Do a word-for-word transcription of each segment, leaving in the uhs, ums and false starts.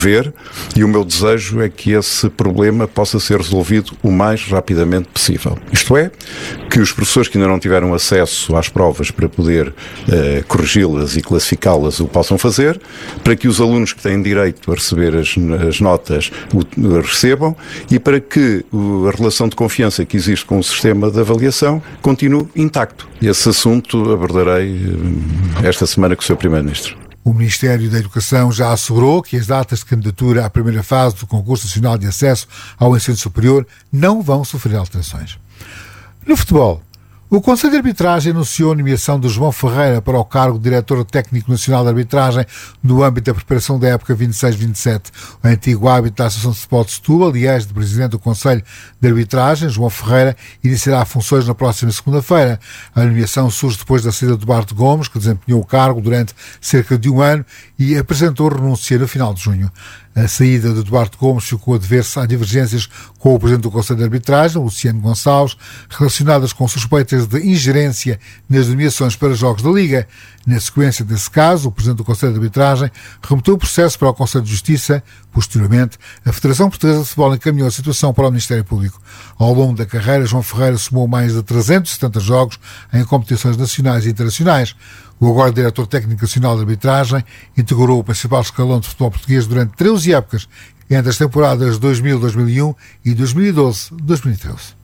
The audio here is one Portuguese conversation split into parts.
ver, e o meu desejo é que esse problema possa ser resolvido o mais rapidamente possível. Isto é, que os professores que ainda não tiveram acesso às provas para poder uh, corrigi-las e classificá-las o possam fazer, para que os alunos que têm direito a receber as, as notas o, o recebam, e para que o, a relação de confiança que existe com o sistema de avaliação continue intacto. Esse assunto abordarei uh, esta semana com o senhor Primeiro-Ministro. O Ministério da Educação já assegurou que as datas de candidatura à primeira fase do Concurso Nacional de Acesso ao Ensino Superior não vão sofrer alterações. No futebol, o Conselho de Arbitragem anunciou a nomeação de João Ferreira para o cargo de Diretor Técnico Nacional de Arbitragem no âmbito da preparação da época vinte e seis vinte e sete. O antigo árbitro da Associação de Futebol de Setúbal e ex-presidente do Conselho de Arbitragem, João Ferreira, iniciará funções na próxima segunda-feira. A nomeação surge depois da saída de Duarte Gomes, que desempenhou o cargo durante cerca de um ano e apresentou renúncia no final de junho. A saída de Duarte Gomes ficou adversa a divergências com o Presidente do Conselho de Arbitragem, Luciano Gonçalves, relacionadas com suspeitas de ingerência nas nomeações para jogos da Liga. Na sequência desse caso, o Presidente do Conselho de Arbitragem remeteu o processo para o Conselho de Justiça. Posteriormente, a Federação Portuguesa de Futebol encaminhou a situação para o Ministério Público. Ao longo da carreira, João Ferreira somou mais de trezentos e setenta jogos em competições nacionais e internacionais. O agora Diretor Técnico Nacional de Arbitragem integrou o principal escalão de futebol português durante treze épocas, entre as temporadas dois mil, dois mil e um e dois mil e doze, dois mil e treze.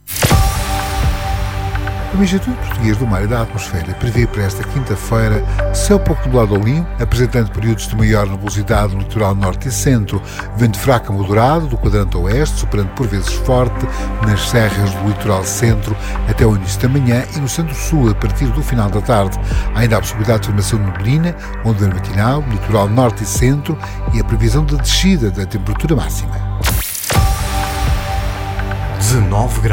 O Instituto Português do Mar e da Atmosfera prevê para esta quinta-feira céu pouco nublado ao limpo, apresentando períodos de maior nebulosidade no litoral norte e centro, vento fraco a moderado do quadrante oeste, soprando por vezes forte nas serras do litoral centro até o início da manhã e no centro-sul a partir do final da tarde. Há ainda a possibilidade de formação de neblina, onda matinal, litoral norte e centro e a previsão de descida da temperatura máxima. dezenove graus.